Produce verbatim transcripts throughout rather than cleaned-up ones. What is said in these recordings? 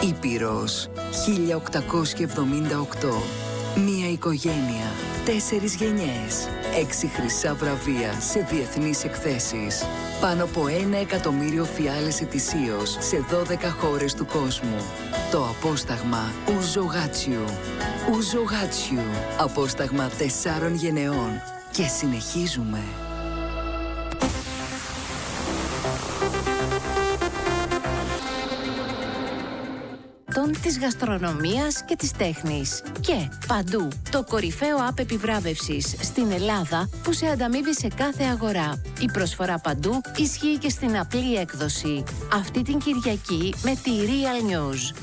Ήπειρος χίλια οκτακόσια εβδομήντα οκτώ. Μία οικογένεια, τέσσερις γενιές, έξι χρυσά βραβεία σε διεθνείς εκθέσεις. Πάνω από ένα εκατομμύριο φιάλες ετησίως σε δώδεκα χώρες του κόσμου. Το απόσταγμα Ouzo Gatchou. Ouzo Gatchou. Απόσταγμα τεσσάρων γενεών. Και συνεχίζουμε. Της γαστρονομίας και της τέχνης. Και παντού το κορυφαίο app επιβράβευσης στην Ελλάδα που σε ανταμείβει σε κάθε αγορά. Η προσφορά παντού ισχύει και στην απλή έκδοση. Αυτή την Κυριακή με τη Real News.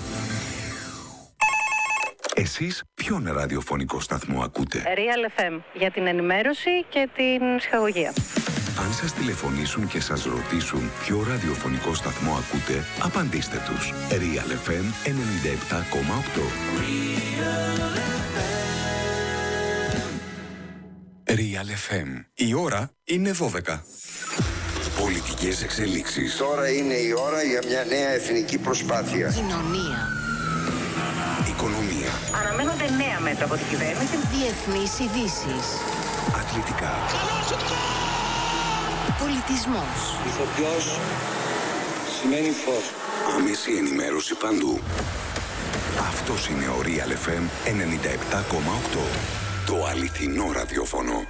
Εσείς ποιον ραδιοφωνικό σταθμό ακούτε? Real εφ εμ για την ενημέρωση και την ψυχαγωγία. Αν σας τηλεφωνήσουν και σας ρωτήσουν ποιο ραδιοφωνικό σταθμό ακούτε, απαντήστε τους. Real εφ εμ ενενήντα επτά κόμμα οκτώ. Real εφ εμ. Η ώρα είναι δώδεκα. Πολιτικές εξελίξεις. Τώρα είναι η ώρα για μια νέα εθνική προσπάθεια. Κοινωνία. Οικονομία. Αναμένονται νέα μέτρα από την κυβέρνηση. Διεθνείς ειδήσεις. Αθλητικά. Πολιτισμός. Ηθοποιός σημαίνει φως. Άμεση ενημέρωση παντού. Αυτός είναι ο Real εφ εμ ενενήντα επτά κόμμα οκτώ. Το αληθινό ραδιόφωνο.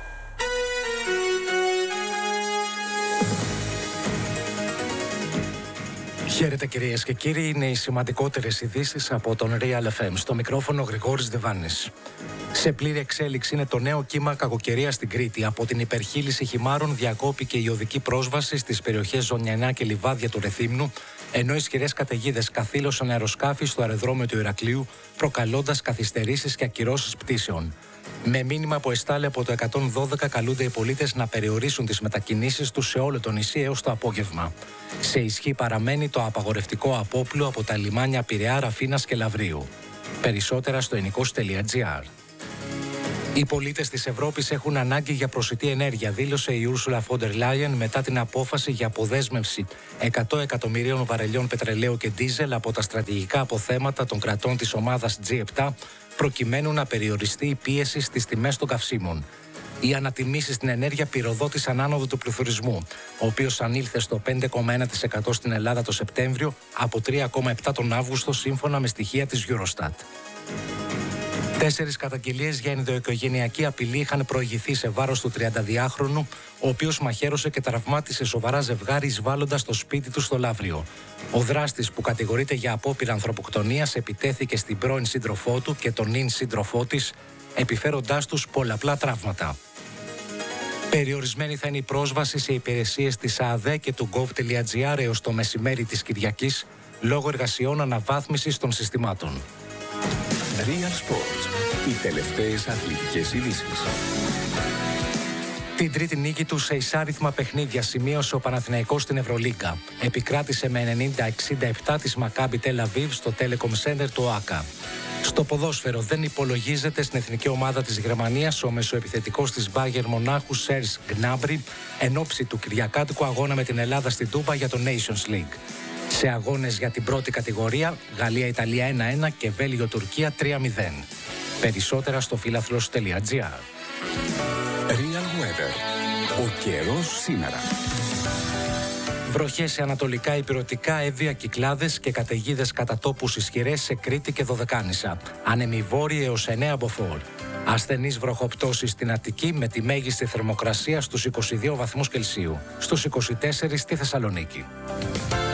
Χαίρετε κυρίες και κύριοι, είναι οι σημαντικότερες ειδήσεις από τον Real εφ εμ. Στο μικρόφωνο Γρηγόρης Δεβάνης. Σε πλήρη εξέλιξη είναι το νέο κύμα κακοκαιρίας στην Κρήτη. Από την υπερχείληση χυμάρων διακόπηκε η οδική πρόσβαση στις περιοχές Ζωνιανά και Λιβάδια του Ρεθύμνου, ενώ ισχυρές καταιγίδες καθήλωσαν αεροσκάφη στο αεροδρόμιο του Ηρακλείου, προκαλώντας καθυστερήσεις και ακυρώσεις πτήσεων. Με μήνυμα από εστάλη από το εκατόν δώδεκα καλούνται οι πολίτες να περιορίσουν τις μετακινήσεις τους σε όλο το νησί έως το απόγευμα. Σε ισχύ παραμένει το απαγορευτικό απόπλου από τα λιμάνια Πειραιά, Ραφίνας και Λαυρίου. Περισσότερα στο ενικός τελεία τζι άρ. Οι πολίτες της Ευρώπης έχουν ανάγκη για προσιτή ενέργεια, δήλωσε η Ursula von der Leyen μετά την απόφαση για αποδέσμευση εκατό εκατομμυρίων βαρελιών πετρελαίου και ντίζελ από τα στρατηγικά αποθέματα των κρατών της ομάδας τζι επτά, προκειμένου να περιοριστεί η πίεση στις τιμές των καυσίμων. Οι ανατιμήσεις στην ενέργεια πυροδότησαν άνοδο του πληθωρισμού, ο οποίος ανήλθε στο πέντε κόμμα ένα τοις εκατό στην Ελλάδα το Σεπτέμβριο από τρία κόμμα επτά τοις εκατό τον Αύγουστο, σύμφωνα με στοιχεία της Eurostat. Τέσσερις καταγγελίες για ενδοοικογενειακή απειλή είχαν προηγηθεί σε βάρος του τριανταδυάχρονου, ο οποίος μαχαίρωσε και τραυμάτισε σοβαρά ζευγάρι εισβάλλοντας στο σπίτι του στο Λαύριο. Ο δράστης, που κατηγορείται για απόπειρα ανθρωποκτονίας, επιτέθηκε στην πρώην σύντροφό του και τον νυν σύντροφό της, επιφέροντάς τους πολλαπλά τραύματα. Περιορισμένη θα είναι η πρόσβαση σε υπηρεσίες της ΑΔΕ και του gov.gr έως το μεσημέρι της Κυριακής, λόγω εργασιών αναβάθμισης των συστημάτων. Real Sports. Οι τελευταίες αθλητικές ειδήσεις. Την τρίτη νίκη του σε εισάριθμα παιχνίδια σημείωσε ο Παναθηναϊκός στην Ευρωλίγκα. Επικράτησε με ενενήντα εξήντα επτά της Μακάμπι Τελ Αβίβ στο Telecom Center του ΟΑΚΑ. Στο ποδόσφαιρο δεν υπολογίζεται στην εθνική ομάδα της Γερμανίας ο μεσοεπιθετικός της Μπάγερ Μονάχου Σέρζ Γκνάμπρι εν ώψη του κυριακάτικου αγώνα με την Ελλάδα στην Τούμπα για το Nations League. Σε αγώνες για την πρώτη κατηγορία, Γαλλία-Ιταλία ένα ένα και Βέλγιο-Τουρκία τρία μηδέν. Περισσότερα στο φίλαθλος τελεία τζι άρ. Real Weather. Ο καιρός σήμερα. Βροχές σε ανατολικά υπηρετικά, Εύβοια, Κυκλάδες και καταιγίδες κατά τόπους ισχυρές σε Κρήτη και Δωδεκάνησα. Άνεμοι βόρειοι έως εννέα μποφόρ. Ασθενείς βροχοπτώσεις στην Αττική με τη μέγιστη θερμοκρασία στους είκοσι δύο βαθμούς Κελσίου. Στους είκοσι τέσσερα στη Θεσσαλονίκη.